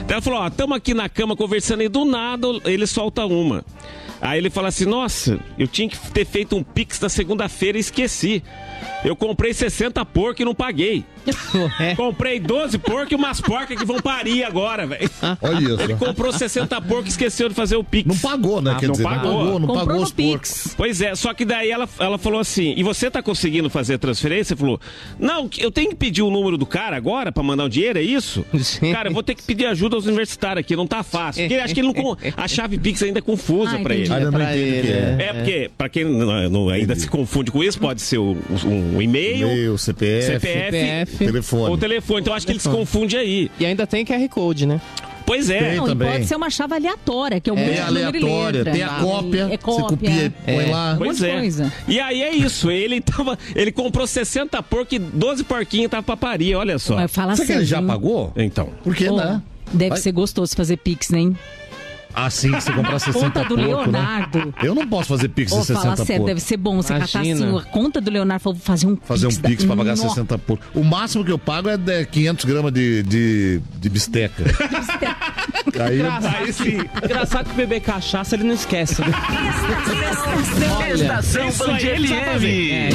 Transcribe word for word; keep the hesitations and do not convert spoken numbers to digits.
Ela falou, ó, estamos aqui na cama conversando e do nada ele solta uma. Aí ele fala assim, nossa, eu tinha que ter feito um Pix na segunda-feira e esqueci. Eu comprei sessenta porcos e não paguei. É. Comprei doze porcos e umas porcas que vão parir agora, velho. Olha isso. Ele comprou sessenta porcos e esqueceu de fazer o Pix. Não pagou, né? Ah, Quer não dizer, pagou. não pagou, não Comprou pagou no os Pix. porcos. Pois é, só que daí ela, ela falou assim, e você tá conseguindo fazer a transferência? Falou, não, eu tenho que pedir o número do cara agora pra mandar o dinheiro, é isso? Sim. Cara, eu vou ter que pedir ajuda aos universitários aqui, não tá fácil. Porque acho que ele não, a chave Pix ainda é confusa Ah, pra entendi. ele. Ainda não pra entendo o ele, que é. é. É porque, pra quem não, não- ainda se confunde com isso, pode ser o- um, e-mail, E-mail, C P F, C P F, C P F. telefone. ou telefone. Então acho que ele se confunde aí. E ainda tem Q R Code, né? Pois é. Tem Não, e também. pode ser uma chave aleatória, que é um monte Tem de número e aleatória, letra. tem a cópia, É você cópia. copia e põe É. lá. Um Pois monte de é. coisa. E aí é isso, ele tava, ele comprou sessenta porcos e doze porquinhos tava pra parir, olha só. Mas fala Será que ele já sério, hein? pagou? Então. Por que Ô, não? Deve Vai. ser gostoso fazer Pix, né? hein? Ah, sim, você comprar sessenta Conta do porco, né? Leonardo. Eu não posso fazer Pix Ô, de fala sessenta sério, porco. deve ser bom você catar assim, Imagina. a conta do Leonardo, falou, fazer um Fazer um Pix. da- Pix pra pagar Nossa. sessenta porco. O máximo que eu pago é de quinhentos gramas de, de, de bisteca. Aí, Aí sim. Engraçado que beber cachaça ele não esquece, né? Estação Isso aí Band ele sabe fazer. L M.